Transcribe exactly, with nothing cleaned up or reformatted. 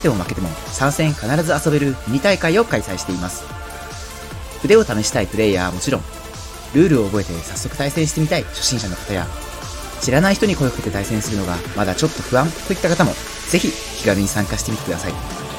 ても負けても参戦必ず遊べるミニ大会を開催しています。腕を試したいプレイヤーはもちろん、ルールを覚えて早速対戦してみたい初心者の方や、知らない人に声をかけて対戦するのがまだちょっと不安といった方も、ぜひ気軽に参加してみてください。